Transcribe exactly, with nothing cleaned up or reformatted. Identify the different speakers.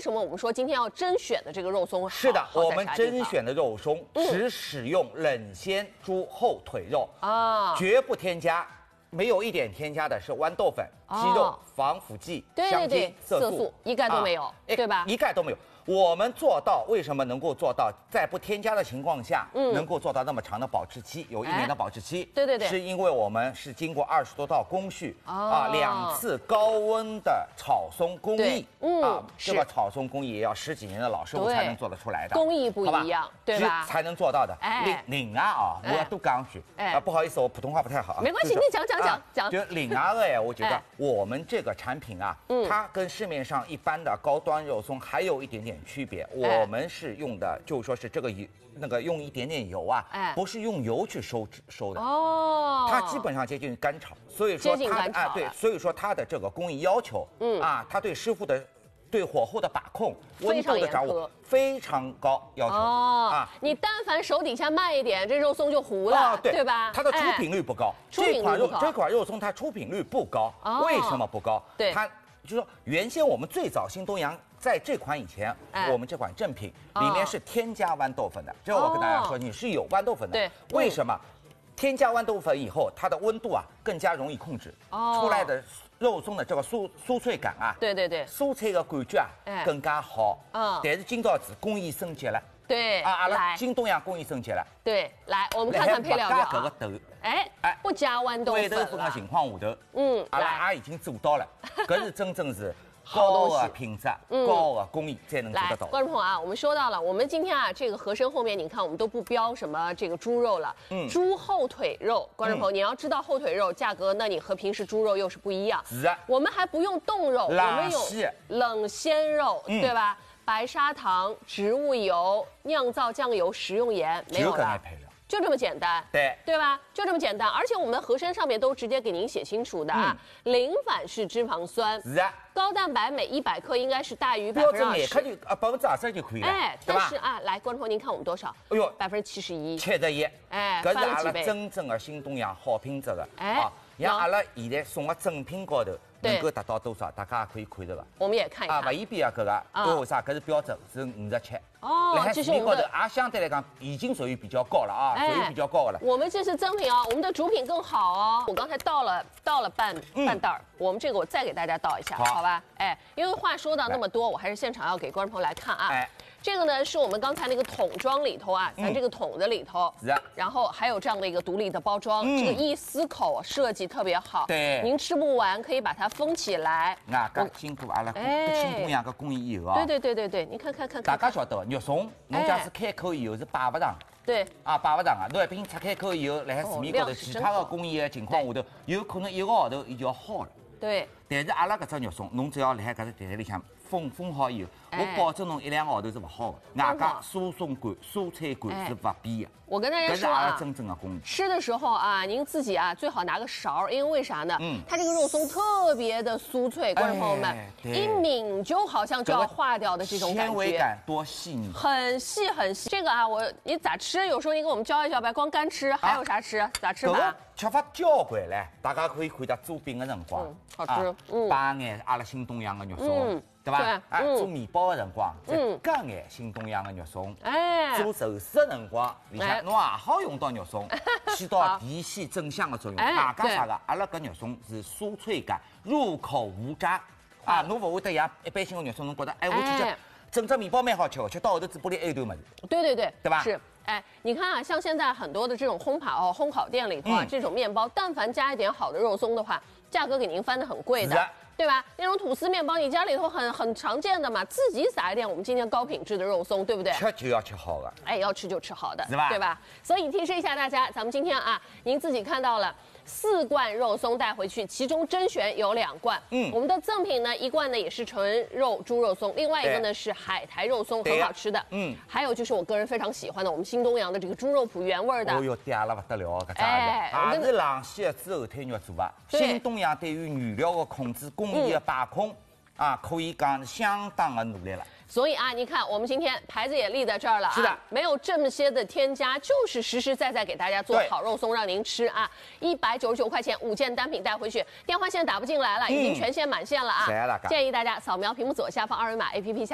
Speaker 1: 什么我们说今天要甄选的这个肉松？
Speaker 2: 是的，我们甄
Speaker 1: 甄
Speaker 2: 选的肉松只使用冷鲜猪后腿肉
Speaker 1: 啊，
Speaker 2: 绝不添加。 没有一点添加的是豌豆粉、鸡肉、防腐剂、香精、色素，
Speaker 1: 一概都没有，对吧？
Speaker 2: 一概都没有。我们做到，为什么能够做到在不添加的情况下，嗯，能够做到那么长的保质期，有一年的保质期？
Speaker 1: 对对对，
Speaker 2: 是因为我们是经过二十多道工序啊，两次高温的炒松工艺，
Speaker 1: 嗯
Speaker 2: 啊，这个炒松工艺也要十几年的老师傅才能做得出来的，
Speaker 1: 工艺不一样，对吧？
Speaker 2: 才能做到的。另另外啊，我要多讲句，啊，不好意思，我普通话不太好啊。
Speaker 1: 没关系，你讲讲讲讲。
Speaker 2: 就另外的哎，我觉得我们这个产品啊，它跟市面上一般的高端肉松还有一点点区别。我们是用的，就说是这个油，那个用一点点油啊，不是用油去收收的哦，它基本上接近干炒，所以说它的啊对，所以说它的这个工艺要求，嗯啊，它对师傅的。 对火候的把控、温度的掌握非常高要求
Speaker 1: 哦啊！你但凡手底下慢一点，这肉松就糊了，
Speaker 2: 啊、对,
Speaker 1: 对吧？
Speaker 2: 它的出品率不高。这款肉这款肉松它出品率不高，哦、为什么不高？
Speaker 1: 对，
Speaker 2: 它就是说原先我们最早新东阳在这款以前，哎、我们这款正品里面是添加豌豆粉的。这、哦、我跟大家说，你是有豌豆粉的。
Speaker 1: 对，
Speaker 2: 为什么？ 添加豌豆粉以后，它的温度啊更加容易控制，哦、出来的肉松的这个酥酥脆感啊，
Speaker 1: 对对对，
Speaker 2: 酥脆的感觉啊、哎、更加好。嗯，但是今朝子工艺升级了，
Speaker 1: 对
Speaker 2: 啊，阿拉新东阳工艺升级了。
Speaker 1: 对，来我们看看配料表啊。
Speaker 2: 豆，
Speaker 1: 哎哎，不加豌豆粉。
Speaker 2: 豌豆粉的情况下头，
Speaker 1: 嗯，
Speaker 2: 阿拉也已经做到了，搿是真正是。 高的品质、嗯、高的工艺才能做得到。
Speaker 1: 观众朋友啊，我们说到了，我们今天啊，这个和参后面，你看我们都不标什么这个猪肉了，嗯，猪后腿肉。观众朋友，嗯、你要知道后腿肉价格，那你和平时猪肉又是不一样。
Speaker 2: 是啊，
Speaker 1: 我们还不用冻肉，我们有冷鲜肉，嗯、对吧？白砂糖、植物油、酿造酱油、食用盐，没有了。 就这么简单，
Speaker 2: 对
Speaker 1: 对吧？就这么简单，而且我们的和参上面都直接给您写清楚的啊，嗯、零反式脂肪酸，
Speaker 2: 是啊，
Speaker 1: 高蛋白每一百克应该是大于百分之二十，
Speaker 2: 标准就啊百分之二十就可以了，
Speaker 1: 哎，但是啊，来，观众朋友您看我们多少？哎呦，百分之七十一，
Speaker 2: 七十一，
Speaker 1: 哎，
Speaker 2: 搿是阿拉真正的新东阳好品质的，哎，啊，像阿拉现在送的正品高头。 能够达到多少？大家也可以看着个。
Speaker 1: 我们也看一看。
Speaker 2: 啊，不一边啊，搿个，为啥？搿是标准是五十七。
Speaker 1: 哦，这是我们
Speaker 2: 高头也相对来讲已经属于比较高了啊，属于比较高的了。
Speaker 1: 我们这是增品啊，我们的主品更好哦。我刚才倒了倒了半半袋儿，我们这个我再给大家倒一下，好吧？哎，因为话说到那么多，我还是现场要给观众朋友来看啊。哎。 这个呢是我们刚才那个桶装里头啊，咱这个桶的里头，
Speaker 2: 是啊，
Speaker 1: 然后还有这样的一个独立的包装，这个一丝口设计特别好，
Speaker 2: 对，
Speaker 1: 您吃不完可以把它封起来。
Speaker 2: 啊，搿经过阿拉新东阳搿工艺以后啊，
Speaker 1: 对对对对对，你看看看看，
Speaker 2: 大家晓得，肉松，侬假使开口以后是摆不上，
Speaker 1: 对，
Speaker 2: 啊摆不上啊，侬一瓶拆开口以后，辣海市面高头其他的工艺的情况下头，有可能一个号头伊就要好了。
Speaker 1: 对，
Speaker 2: 但是阿拉搿只肉松，侬只要辣海搿只袋子里向。 封封好以后，我保证侬一两个号头是不好的，外加酥松感、蔬菜感是不变的。
Speaker 1: 我跟大家说啊，
Speaker 2: 真正的工艺。
Speaker 1: 吃的时候啊，您自己啊最好拿个勺，因为为啥呢？嗯，它这个肉松特别的酥脆，观众朋友们，一抿就好像就要化掉的这种感觉，
Speaker 2: 纤维感多细腻，
Speaker 1: 很细很细。这个啊，我你咋吃？有时候你给我们教一教呗，光干吃还有啥吃？咋吃法？
Speaker 2: 吃法交关嘞，大家可以看到做饼的辰光，
Speaker 1: 好吃，嗯，
Speaker 2: 摆眼阿拉新东阳的肉松。 对吧？哎，做面包的辰光，再加眼新东阳的肉松。哎，做寿司的辰光，里向侬也好用到肉松，起到提鲜增香的作用。外加啥个？阿拉搿肉松是酥脆感，入口无渣。啊，侬勿会得像一般性的肉松，侬觉得哎，我去吃整只面包蛮好吃的，吃到后头嘴巴里还有堆物事。
Speaker 1: 对对对，
Speaker 2: 对吧？
Speaker 1: 是。 哎，你看啊，像现在很多的这种烘烤、烘烤店里头啊，这种面包，但凡加一点好的肉松的话，价格给您翻得很贵的，对吧？那种吐司面包，你家里头很很常见的嘛，自己撒一点我们今天高品质的肉松，对不对？
Speaker 2: 吃就要吃好的，
Speaker 1: 哎，要吃就吃好的，
Speaker 2: 是吧？
Speaker 1: 对吧？所以提示一下大家，咱们今天啊，您自己看到了。 四罐肉松带回去，其中甄选有两罐。嗯，我们的赠品呢，一罐呢也是纯肉猪肉松，另外一个呢是海苔肉松，很好吃的。嗯，还有就是我个人非常喜欢的，我们新东阳的这个猪肉脯原味的。
Speaker 2: 哦哟，嗲了不得了，搿家伙，也是冷鲜的猪后腿肉做的。新东阳对于原料的控制、工艺的把控啊，可以讲相当的努力了。
Speaker 1: 所以啊，你看我们今天牌子也立在这儿了啊，
Speaker 2: 是的，
Speaker 1: 没有这么些的添加，就是实实在在给大家做好肉松让您吃啊，一百九十九块钱五件单品带回去，电话线打不进来了，已经全线满线了啊，建议大家扫描屏幕左下方二维码 A P P 下。